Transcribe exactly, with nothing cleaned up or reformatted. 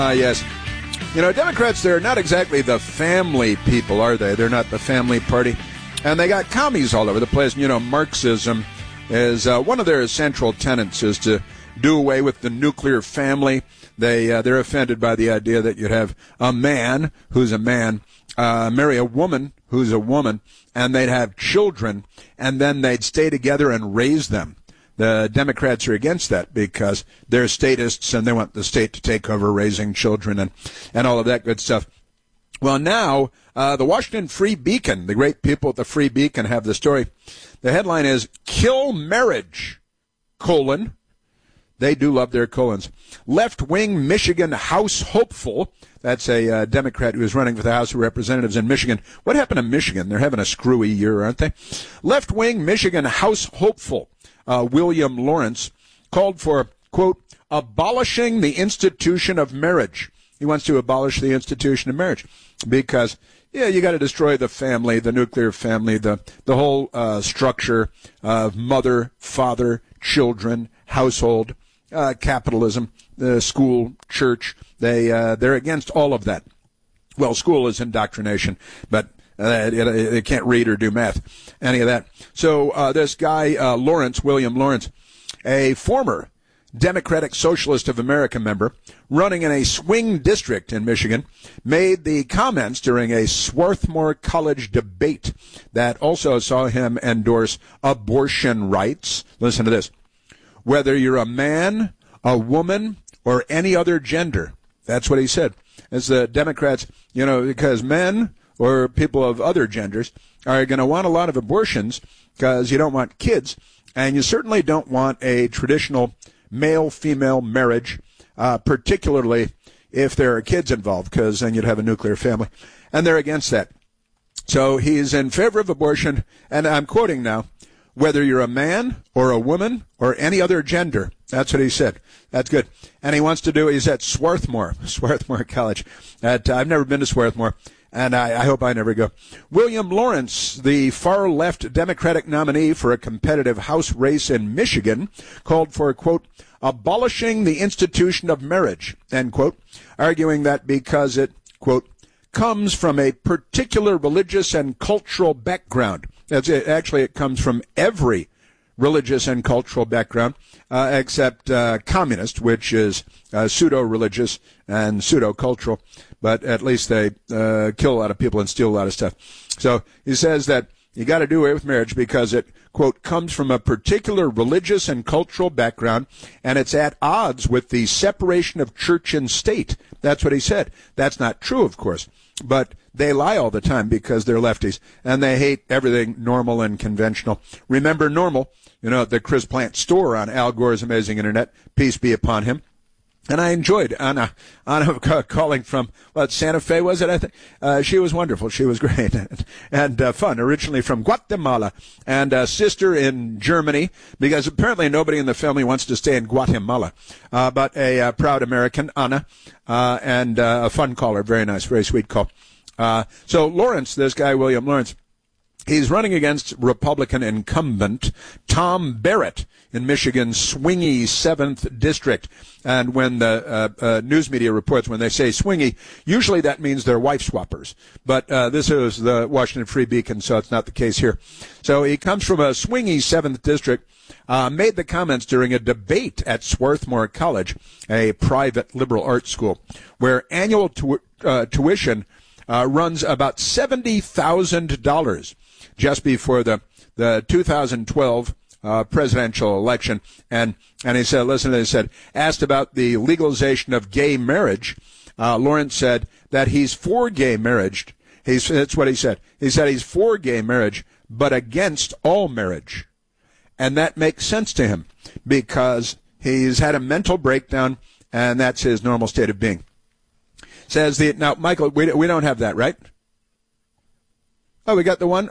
Ah, yes. You know, Democrats, they're not exactly the family people, are they? They're not the family party. And they got commies all over the place. You know, Marxism is uh, one of their central tenets is to do away with the nuclear family. They, uh, they're offended by the idea that you'd have a man who's a man uh, marry a woman who's a woman, and they'd have children, and then they'd stay together and raise them. The Democrats are against that because they're statists and they want the state to take over raising children and, and all of that good stuff. Well, now, uh, the Washington Free Beacon, the great people at the Free Beacon have the story. The headline is, Kill Marriage, colon. They do love their colons. Left-wing Michigan House hopeful. That's a uh, Democrat who is running for the House of Representatives in Michigan. What happened to Michigan? They're having a screwy year, aren't they? Left-wing Michigan House hopeful. Uh, William Lawrence called for, quote, abolishing the institution of marriage. He wants to abolish the institution of marriage because, yeah, you got to destroy the family, the nuclear family, the, the whole uh, structure of mother, father, children, household, uh, capitalism, the school, church. They, uh, they're against all of that. Well, school is indoctrination, but Uh, it, it, it can't read or do math, any of that. So uh, this guy, uh, Lawrence, William Lawrence, a former Democratic Socialist of America member running in a swing district in Michigan, made the comments during a Swarthmore College debate that also saw him endorse abortion rights. Listen to this. Whether you're a man, a woman, or any other gender. That's what he said. As the Democrats, you know, because men or people of other genders are going to want a lot of abortions because you don't want kids, and you certainly don't want a traditional male-female marriage, uh, particularly if there are kids involved, because then you'd have a nuclear family, and they're against that. So he's in favor of abortion, and I'm quoting now, whether you're a man or a woman or any other gender. That's what he said. That's good. And he wants to do, he's at Swarthmore, Swarthmore College. At, uh, I've never been to Swarthmore. And I, I hope I never go. William Lawrence, the far-left Democratic nominee for a competitive House race in Michigan, called for, quote, abolishing the institution of marriage, end quote, arguing that because it, quote, comes from a particular religious and cultural background. That's it. Actually, it comes from every religious and cultural background, uh, except uh, communist, which is uh, pseudo-religious and pseudo-cultural. But at least they uh, kill a lot of people and steal a lot of stuff. So he says that you got to do away with marriage because it, quote, comes from a particular religious and cultural background, and it's at odds with the separation of church and state. That's what he said. That's not true, of course. But they lie all the time because they're lefties, and they hate everything normal and conventional. Remember Normal, you know, the Chris Plant store on Al Gore's Amazing Internet. Peace be upon him. And I enjoyed Anna, Anna calling from, what, Santa Fe, was it, I think? Uh, she was wonderful. She was great and uh, fun, originally from Guatemala, and a sister in Germany, because apparently nobody in the family wants to stay in Guatemala. Uh, but a uh, proud American, Anna, uh, and uh, a fun caller, very nice, very sweet call. Uh, so Lawrence, this guy, William Lawrence, he's running against Republican incumbent Tom Barrett in Michigan's swingy seventh District. And when the uh, uh, news media reports, when they say swingy, usually that means they're wife swappers. But uh, this is the Washington Free Beacon, so it's not the case here. So he comes from a swingy seventh District, uh, made the comments during a debate at Swarthmore College, a private liberal arts school, where annual tu- uh, tuition uh, runs about seventy thousand dollars. Just before the, the two thousand twelve uh, presidential election. And, and he said, listen, he said, asked about the legalization of gay marriage, uh, Lawrence said that he's for gay marriage. He's, that's what he said. He said he's for gay marriage, but against all marriage. And that makes sense to him because he's had a mental breakdown, and that's his normal state of being. Says the, now, Michael, we, we don't have that, right? Oh, we got the one?